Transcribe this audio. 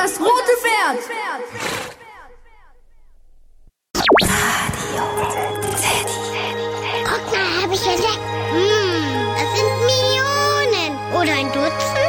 das rote Pferd. Guck mal, hab ich entdeckt. Das sind Millionen. Oder ein Dutzend.